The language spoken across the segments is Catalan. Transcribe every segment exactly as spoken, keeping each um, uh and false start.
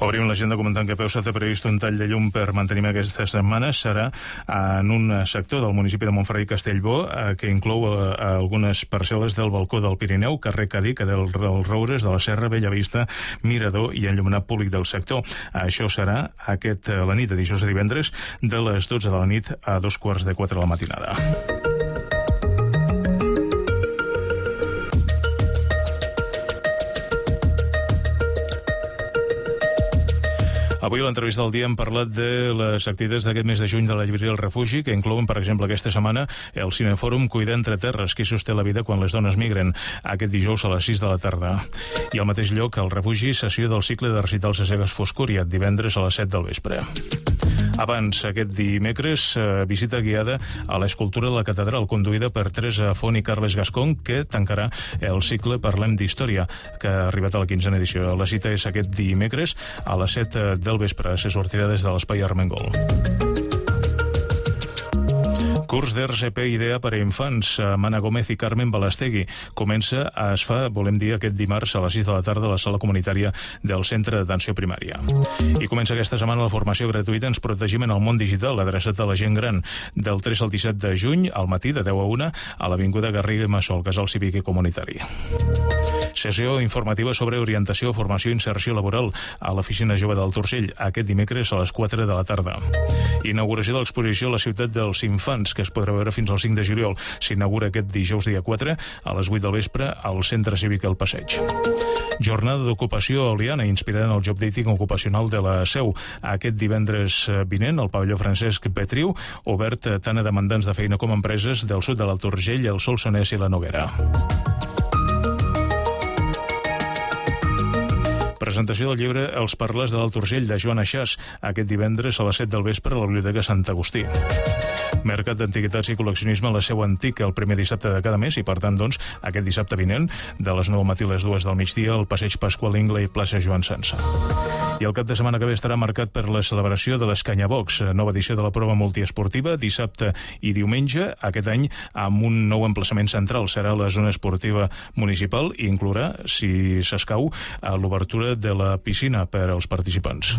Obrim l'agenda comentant que Peusa té previst un tall de llum per manteniment aquesta setmana. Serà en un sector del municipi de Montferrer i Castellbó eh, que inclou eh, algunes parcel·les del balcó del Pirineu, carrer Cadí, que dels Roures, de la Serra, Bellavista, Mirador i enllumenat públic del sector. Això serà aquest eh, la nit de dijous a divendres de les dotze de la nit a dos quarts de quatre de la matinada. Avui a l'entrevista del dia hem parlat de les activitats d'aquest mes de juny de la llibreria El Refugi, que inclouen, per exemple, aquesta setmana el Cinefòrum Cuidar entre terres, qui sosté la vida quan les dones migren, aquest dijous a les sis de la tarda. I al mateix lloc, al Refugi, sessió del cicle de recitals a cegues Foscúria, divendres a les set del vespre. Abans, aquest dimecres, eh, visita guiada a l'escultura de la catedral, conduïda per Teresa Font i Carles Gascon, que tancarà el cicle Parlem d'Història, que ha arribat a la quinzena edició. La cita és aquest dimecres a les set del vespre. Se sortirà des de l'Espai Armengol. Curs d'R C P Idea per a infants, Mana Gómez i Carmen Balastegui. Comença, es fa, volem dir, aquest dimarts a les sis de la tarda a la sala comunitària del Centre d'Atenció Primària. I comença aquesta setmana la formació gratuïta Ens protegim en el món digital, adreçat a la gent gran, del tres al disset de juny, al matí, de deu a una, a l'Avinguda Garriga i Massol, Casal Cívic i Comunitari. Sessió informativa sobre orientació, formació i inserció laboral a l'Oficina Jove del Torcell, aquest dimecres a les quatre de la tarda. Inauguració de l'exposició a la ciutat dels infants, que es podrà veure fins al cinc de juliol. S'inaugura aquest dijous dia quatre a les vuit del vespre al Centre Cívic El Passeig. Jornada d'ocupació Oliana, inspirada en el job dating ocupacional de la Seu. Aquest divendres vinent, al pavelló Francesc Petriu, obert tant a demandants de feina com a empreses del sud de l'Alt Urgell, el Solsonès i la Noguera. Presentació del llibre Els parlers de l'Alt Urgell, de Joan Aixàs, aquest divendres a les set del vespre a la Biblioteca Sant Agustí. Mercat d'Antiguitats i Col·leccionisme a la Seu Antic el primer dissabte de cada mes i, per tant, doncs, aquest dissabte vinent, de les nou al matí a les dues del migdia, al Passeig Pasqual Ingle i plaça Joan Sança. I el cap de setmana que ve estarà marcat per la celebració de l'Escanyabox, nova edició de la prova multiesportiva, dissabte i diumenge, aquest any amb un nou emplaçament central. Serà la zona esportiva municipal i inclourà, si s'escau, l'obertura de la piscina per als participants.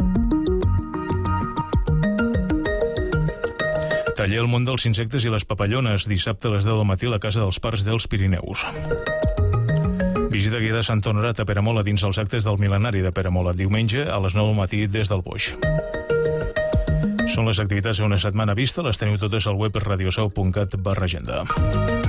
Taller el món dels insectes i les papallones, dissabte a les deu del matí a la Casa dels Parcs dels Pirineus. Visita guiada a Sant Honorat a Peramola dins els actes del mil·lenari de Peramola, diumenge a les nou del matí des del Boix. Són les activitats d'una setmana vista, les teniu totes al web radiosau punt cat barra agenda.